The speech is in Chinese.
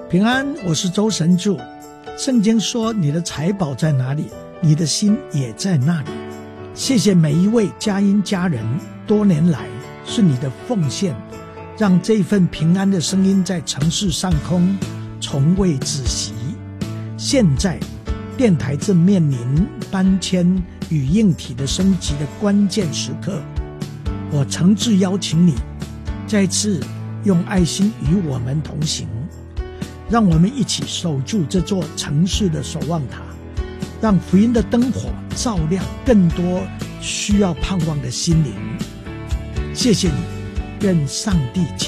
平安，我是周神助。圣经说，你的财宝在哪里，你的心也在那里。谢谢每一位佳音家人，多年来是你的奉献，让这份平安的声音在城市上空从未止息。现在电台正面临搬迁与硬体的升级的关键时刻，我诚挚邀请你再次用爱心与我们同行，让我们一起守住这座城市的守望塔，让福音的灯火照亮更多需要盼望的心灵。谢谢你，愿上帝